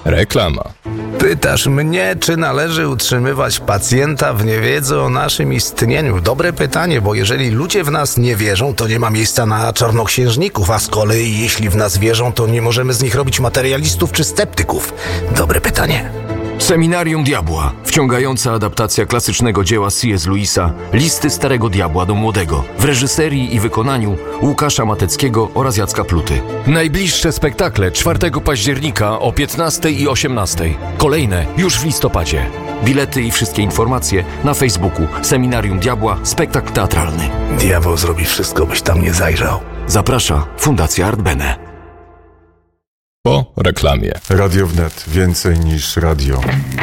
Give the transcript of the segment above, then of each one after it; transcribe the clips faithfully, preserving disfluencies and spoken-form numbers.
Reklama. Pytasz mnie, czy należy utrzymywać pacjenta w niewiedzy o naszym istnieniu? Dobre pytanie, bo jeżeli ludzie w nas nie wierzą, to nie ma miejsca na czarnoksiężników, a z kolei jeśli w nas wierzą, to nie możemy z nich robić materialistów czy sceptyków. Dobre pytanie. Seminarium Diabła. Wciągająca adaptacja klasycznego dzieła C S. Lewisa Listy Starego Diabła do Młodego w reżyserii i wykonaniu Łukasza Mateckiego oraz Jacka Pluty. Najbliższe spektakle czwartego października o piętnastej i osiemnastej. Kolejne już w listopadzie. Bilety i wszystkie informacje na Facebooku Seminarium Diabła Spektakl Teatralny. Diabeł zrobi wszystko, byś tam nie zajrzał. Zaprasza Fundacja Art Bene. Po reklamie. Radio Wnet. Więcej niż radio.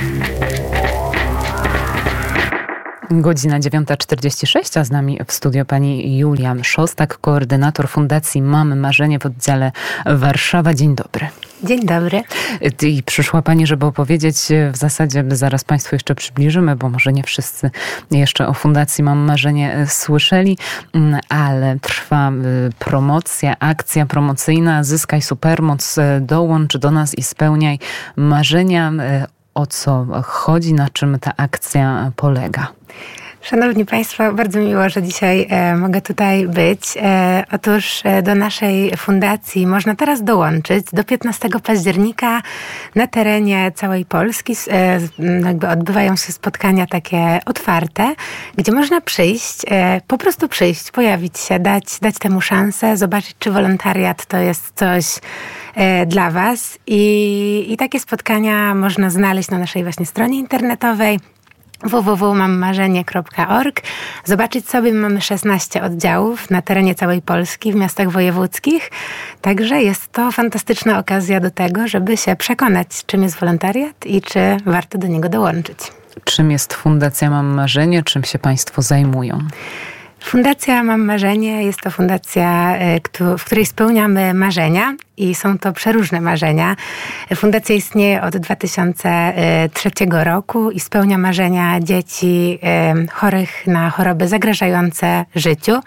Godzina dziewiąta czterdzieści sześć, a z nami w studio pani Julia Szostak, koordynator Fundacji Mamy Marzenie w oddziale Warszawa. Dzień dobry. Dzień dobry. I przyszła pani, żeby opowiedzieć, w zasadzie zaraz państwu jeszcze przybliżymy, bo może nie wszyscy jeszcze o Fundacji Mam Marzenie słyszeli, ale trwa promocja, akcja promocyjna Zyskaj Supermoc, dołącz do nas i spełniaj marzenia. O co chodzi, na czym ta akcja polega? Szanowni Państwo, bardzo miło, że dzisiaj e, mogę tutaj być. E, otóż e, do naszej fundacji można teraz dołączyć do piętnastego października na terenie całej Polski. E, jakby odbywają się spotkania takie otwarte, gdzie można przyjść, e, po prostu przyjść, pojawić się, dać, dać temu szansę, zobaczyć, czy wolontariat to jest coś e, dla Was. I, I takie spotkania można znaleźć na naszej właśnie stronie internetowej w w w kropka mam marzenie kropka org. Zobaczyć sobie, mamy szesnaście oddziałów na terenie całej Polski, w miastach wojewódzkich. Także jest to fantastyczna okazja do tego, żeby się przekonać, czym jest wolontariat i czy warto do niego dołączyć. Czym jest Fundacja Mam Marzenie? Czym się państwo zajmują? Fundacja Mam Marzenie jest to fundacja, w której spełniamy marzenia i są to przeróżne marzenia. Fundacja istnieje od dwa tysiące trzeciego roku i spełnia marzenia dzieci chorych na choroby zagrażające życiu.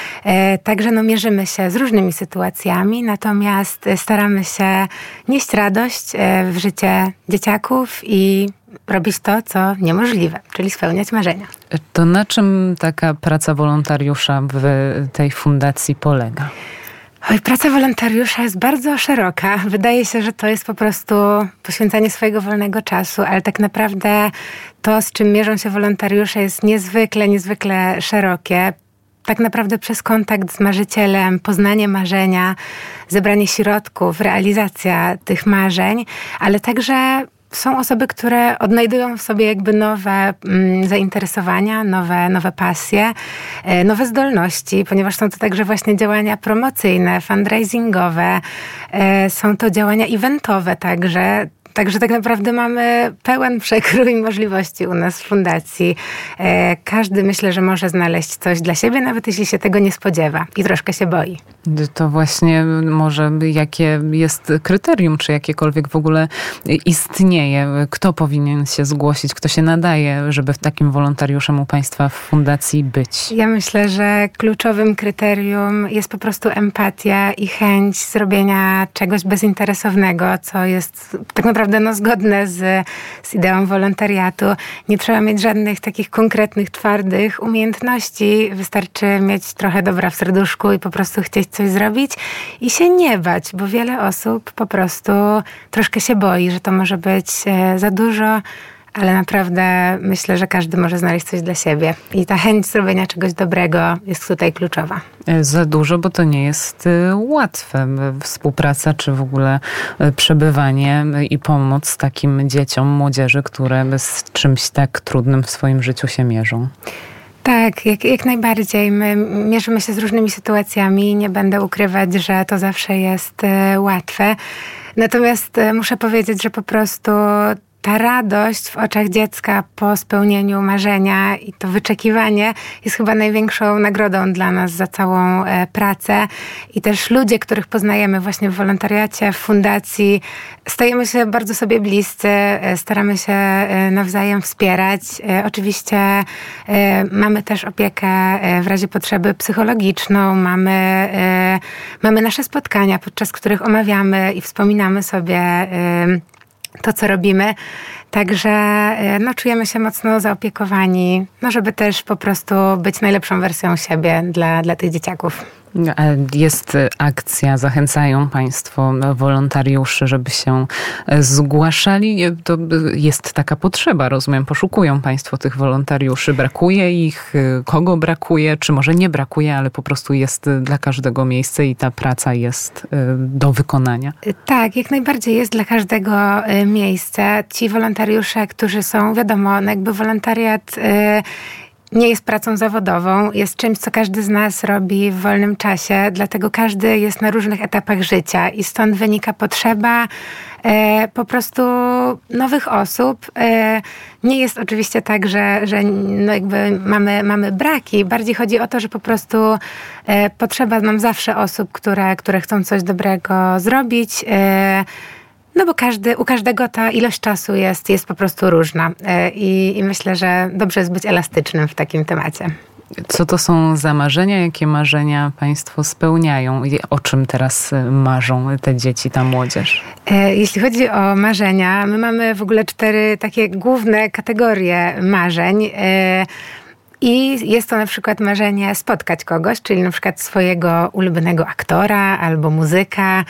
Także no, mierzymy się z różnymi sytuacjami, natomiast staramy się nieść radość w życie dzieciaków i robić to, co niemożliwe, czyli spełniać marzenia. To na czym taka praca wolontariusza w tej fundacji polega? Oj, praca wolontariusza jest bardzo szeroka. Wydaje się, że to jest po prostu poświęcanie swojego wolnego czasu, ale tak naprawdę to, z czym mierzą się wolontariusze, jest niezwykle, niezwykle szerokie. Tak naprawdę przez kontakt z marzycielem, poznanie marzenia, zebranie środków, realizacja tych marzeń, ale także są osoby, które odnajdują w sobie jakby nowe mm, zainteresowania, nowe, nowe pasje, e, nowe zdolności, ponieważ są to także właśnie działania promocyjne, fundraisingowe, e, są to działania eventowe także. Także tak naprawdę mamy pełen przekrój możliwości u nas w fundacji. E, każdy, myślę, że może znaleźć coś dla siebie, nawet jeśli się tego nie spodziewa i troszkę się boi. To właśnie może jakie jest kryterium, czy jakiekolwiek w ogóle istnieje? Kto powinien się zgłosić, kto się nadaje, żeby takim wolontariuszem u państwa w fundacji być? Ja myślę, że kluczowym kryterium jest po prostu empatia i chęć zrobienia czegoś bezinteresownego, co jest tak naprawdę no, zgodne z, z ideą wolontariatu. Nie trzeba mieć żadnych takich konkretnych, twardych umiejętności. Wystarczy mieć trochę dobra w serduszku i po prostu chcieć coś zrobić i się nie bać, bo wiele osób po prostu troszkę się boi, że to może być za dużo, ale naprawdę myślę, że każdy może znaleźć coś dla siebie. I ta chęć zrobienia czegoś dobrego jest tutaj kluczowa. Za dużo, bo to nie jest łatwe. Współpraca, czy w ogóle przebywanie i pomoc takim dzieciom, młodzieży, które z czymś tak trudnym w swoim życiu się mierzą. Tak, jak, jak najbardziej. My mierzymy się z różnymi sytuacjami. Nie będę ukrywać, że to zawsze jest łatwe. Natomiast muszę powiedzieć, że po prostu ta radość w oczach dziecka po spełnieniu marzenia i to wyczekiwanie jest chyba największą nagrodą dla nas za całą e, pracę. I też ludzie, których poznajemy właśnie w wolontariacie, w fundacji, stajemy się bardzo sobie bliscy, e, staramy się e, nawzajem wspierać. E, oczywiście e, mamy też opiekę e, w razie potrzeby psychologiczną, mamy, e, mamy nasze spotkania, podczas których omawiamy i wspominamy sobie e, to, co robimy. Także no, czujemy się mocno zaopiekowani, no, żeby też po prostu być najlepszą wersją siebie dla, dla tych dzieciaków. Jest akcja, zachęcają Państwo wolontariuszy, żeby się zgłaszali. To jest taka potrzeba, rozumiem. Poszukują Państwo tych wolontariuszy. Brakuje ich? Kogo brakuje? Czy może nie brakuje, ale po prostu jest dla każdego miejsce i ta praca jest do wykonania? Tak, jak najbardziej jest dla każdego miejsce. Ci wolontariusze, którzy są, wiadomo, no jakby wolontariat nie jest pracą zawodową, jest czymś, co każdy z nas robi w wolnym czasie, dlatego każdy jest na różnych etapach życia i stąd wynika potrzeba e, po prostu nowych osób. E, nie jest oczywiście tak, że, że no jakby mamy, mamy braki. Bardziej chodzi o to, że po prostu e, potrzeba nam zawsze osób, które, które chcą coś dobrego zrobić. E, No bo każdy, u każdego ta ilość czasu jest, jest po prostu różna I, i myślę, że dobrze jest być elastycznym w takim temacie. Co to są za marzenia? Jakie marzenia Państwo spełniają? I o czym teraz marzą te dzieci, ta młodzież? Jeśli chodzi o marzenia, my mamy w ogóle cztery takie główne kategorie marzeń. I jest to na przykład marzenie spotkać kogoś, czyli na przykład swojego ulubionego aktora albo muzyka.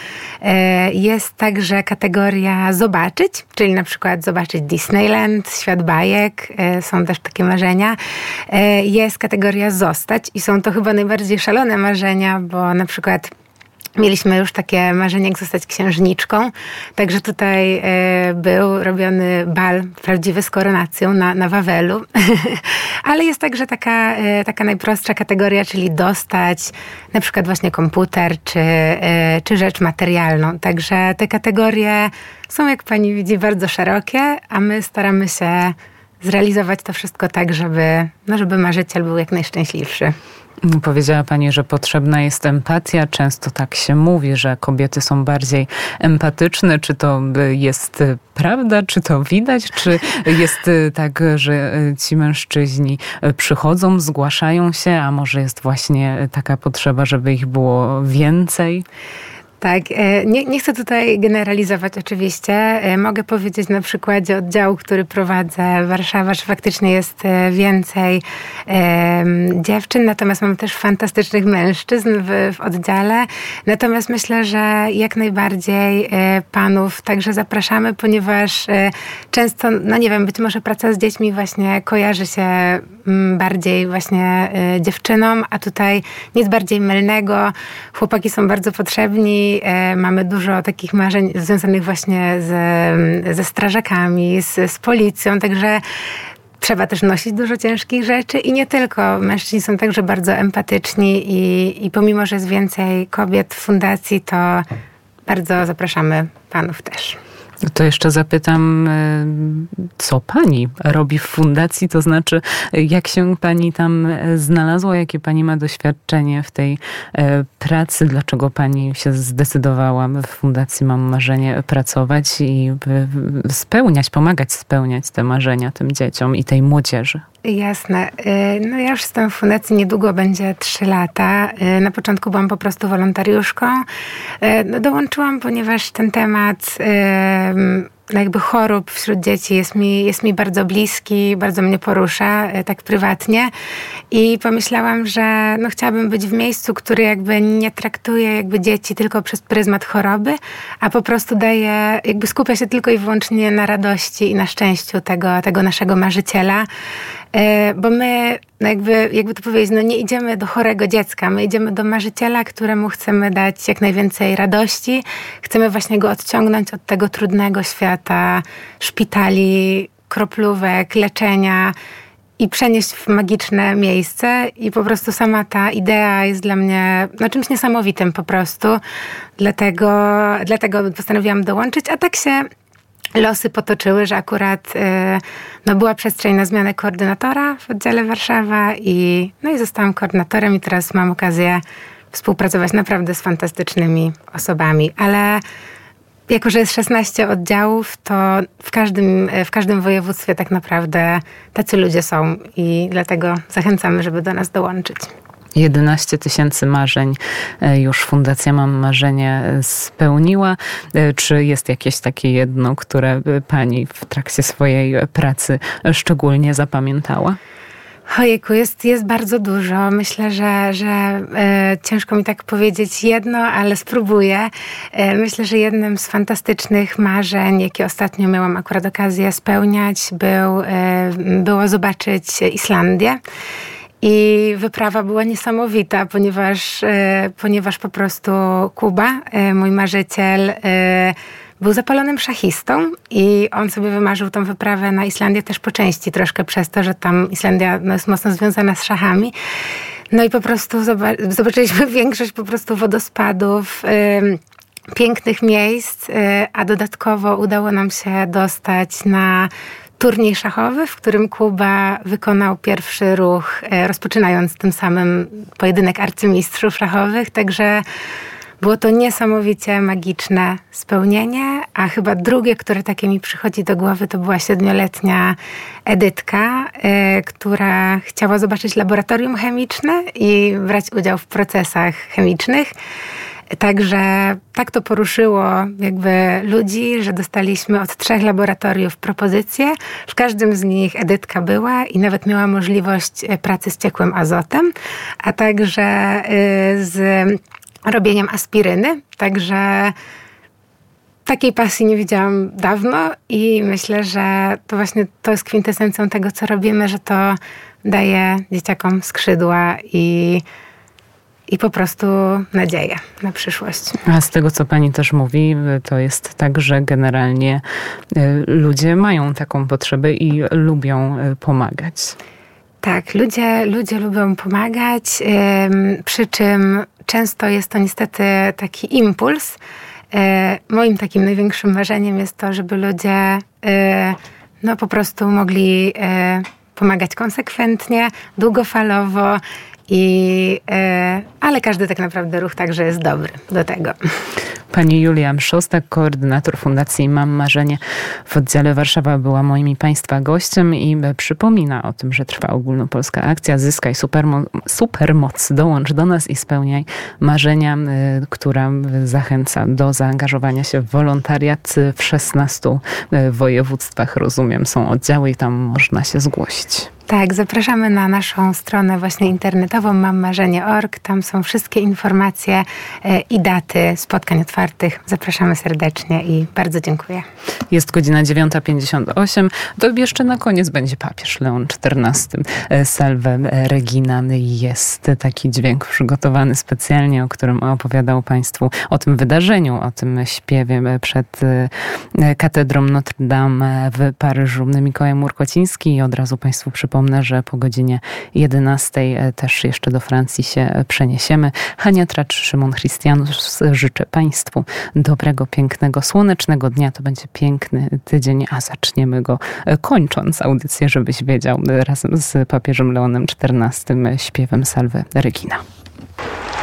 Jest także kategoria zobaczyć, czyli na przykład zobaczyć Disneyland, Świat bajek. Są też takie marzenia. Jest kategoria zostać i są to chyba najbardziej szalone marzenia, bo na przykład mieliśmy już takie marzenie, jak zostać księżniczką. Także tutaj y, był robiony bal prawdziwy z koronacją na, na Wawelu. Ale jest także taka, y, taka najprostsza kategoria, czyli dostać na przykład właśnie komputer czy, y, czy rzecz materialną. Także te kategorie są, jak pani widzi, bardzo szerokie, a my staramy się zrealizować to wszystko tak, żeby, no, żeby marzyciel był jak najszczęśliwszy. Powiedziała Pani, że potrzebna jest empatia. Często tak się mówi, że kobiety są bardziej empatyczne. Czy to jest prawda? Czy to widać? Czy jest tak, że ci mężczyźni przychodzą, zgłaszają się, a może jest właśnie taka potrzeba, żeby ich było więcej? Tak, nie, nie chcę tutaj generalizować oczywiście. Mogę powiedzieć na przykładzie oddziału, który prowadzę w Warszawie, że faktycznie jest więcej e, dziewczyn, natomiast mamy też fantastycznych mężczyzn w, w oddziale. Natomiast myślę, że jak najbardziej e, panów także zapraszamy, ponieważ e, często, no nie wiem, być może praca z dziećmi właśnie kojarzy się m, bardziej właśnie e, dziewczynom, a tutaj nic bardziej mylnego. Chłopaki są bardzo potrzebni. Mamy dużo takich marzeń związanych właśnie z, ze strażakami, z, z policją, także trzeba też nosić dużo ciężkich rzeczy i nie tylko. Mężczyźni są także bardzo empatyczni i, i pomimo, że jest więcej kobiet w fundacji, to bardzo zapraszamy panów też. To jeszcze zapytam, co pani robi w fundacji, to znaczy jak się pani tam znalazła, jakie pani ma doświadczenie w tej pracy, dlaczego pani się zdecydowała w fundacji Mam Marzenie pracować i spełniać, pomagać spełniać te marzenia tym dzieciom i tej młodzieży. Jasne. No ja już jestem w fundacji, niedługo będzie trzy lata. Na początku byłam po prostu wolontariuszką. No, dołączyłam, ponieważ ten temat jakby chorób wśród dzieci jest mi, jest mi bardzo bliski, bardzo mnie porusza, tak prywatnie. I pomyślałam, że no chciałabym być w miejscu, który jakby nie traktuje jakby dzieci tylko przez pryzmat choroby, a po prostu daje, jakby skupia się tylko i wyłącznie na radości i na szczęściu tego, tego naszego marzyciela. Bo my, no jakby, jakby to powiedzieć, no nie idziemy do chorego dziecka, my idziemy do marzyciela, któremu chcemy dać jak najwięcej radości. Chcemy właśnie go odciągnąć od tego trudnego świata szpitali, kroplówek, leczenia i przenieść w magiczne miejsce. I po prostu sama ta idea jest dla mnie no, czymś niesamowitym po prostu. Dlatego, dlatego postanowiłam dołączyć, a tak się losy potoczyły, że akurat no, była przestrzeń na zmianę koordynatora w oddziale Warszawa i, no, i zostałam koordynatorem i teraz mam okazję współpracować naprawdę z fantastycznymi osobami. Ale jako, że jest szesnaście oddziałów, to w każdym, w każdym województwie tak naprawdę tacy ludzie są i dlatego zachęcamy, żeby do nas dołączyć. jedenaście tysięcy marzeń już Fundacja Mam Marzenie spełniła. Czy jest jakieś takie jedno, które pani w trakcie swojej pracy szczególnie zapamiętała? Ojejku, jest, jest bardzo dużo. Myślę, że, że e, ciężko mi tak powiedzieć jedno, ale spróbuję. E, myślę, że jednym z fantastycznych marzeń, jakie ostatnio miałam akurat okazję spełniać, był, e, było zobaczyć Islandię. I wyprawa była niesamowita, ponieważ, e, ponieważ po prostu Kuba, e, mój marzyciel, e, był zapalonym szachistą i on sobie wymarzył tą wyprawę na Islandię też po części, troszkę przez to, że tam Islandia no, jest mocno związana z szachami. No i po prostu zobaczyliśmy większość po prostu wodospadów, y, pięknych miejsc, y, a dodatkowo udało nam się dostać na turniej szachowy, w którym Kuba wykonał pierwszy ruch, y, rozpoczynając tym samym pojedynek arcymistrzów szachowych, także było to niesamowicie magiczne spełnienie, a chyba drugie, które takie mi przychodzi do głowy, to była siedmioletnia Edytka, y, która chciała zobaczyć laboratorium chemiczne i brać udział w procesach chemicznych. Także tak to poruszyło jakby ludzi, że dostaliśmy od trzech laboratoriów propozycje. W każdym z nich Edytka była i nawet miała możliwość pracy z ciekłym azotem, a także y, z robieniem aspiryny, także takiej pasji nie widziałam dawno i myślę, że to właśnie to jest kwintesencją tego, co robimy, że to daje dzieciakom skrzydła i, i po prostu nadzieję na przyszłość. A z tego, co pani też mówi, to jest tak, że generalnie ludzie mają taką potrzebę i lubią pomagać. Tak, ludzie, ludzie lubią pomagać, yy, przy czym często jest to niestety taki impuls. Yy, moim takim największym marzeniem jest to, żeby ludzie yy, no, po prostu mogli yy, pomagać konsekwentnie, długofalowo, i, yy, ale każdy tak naprawdę ruch także jest dobry do tego. Pani Julia Mszostak, koordynator Fundacji Mam Marzenie w oddziale Warszawa, była moim i państwa gościem i przypomina o tym, że trwa ogólnopolska akcja Zyskaj supermo- supermoc. Dołącz do nas i spełniaj marzenia, y, która zachęca do zaangażowania się w wolontariat w szesnastu województwach. Rozumiem, są oddziały i tam można się zgłosić. Tak, zapraszamy na naszą stronę właśnie internetową mam marzenie kropka org. Tam są wszystkie informacje i daty spotkań otwartych. Zapraszamy serdecznie i bardzo dziękuję. Jest godzina dziewiąta pięćdziesiąt osiem. To jeszcze na koniec będzie papież Leon czternasty. Salve Regina. Jest taki dźwięk przygotowany specjalnie, o którym opowiadał Państwu, o tym wydarzeniu, o tym śpiewie przed katedrą Notre Dame w Paryżu. Mikołaj Murkociński i od razu Państwu przypomnę, że po godzinie jedenastej też jeszcze do Francji się przeniesiemy. Hania Tracz, Szymon Christianus. Życzę Państwu dobrego, pięknego, słonecznego dnia. To będzie piękny tydzień, a zaczniemy go kończąc audycję, żebyś wiedział, razem z papieżem Leonem czternastym śpiewem Salve Regina.